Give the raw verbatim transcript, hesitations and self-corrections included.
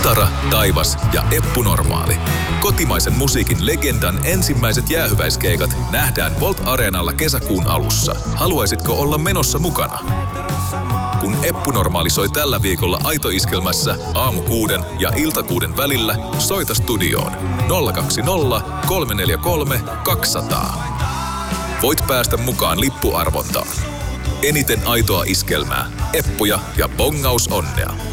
Kitara, Taivas ja Eppu Normaali. Kotimaisen musiikin legendan ensimmäiset jäähyväiskeikat nähdään Volt Areenalla kesäkuun alussa. Haluaisitko olla menossa mukana? Kun Eppu Normaali soi tällä viikolla Aito-iskelmässä aamu kuuden ja ilta kuuden välillä, soita studioon nolla kaksi nolla kolme neljä kolme kaksi nolla nolla. Voit päästä mukaan lippuarvontaan. Eniten aitoa iskelmää, eppuja ja bongaus onnea.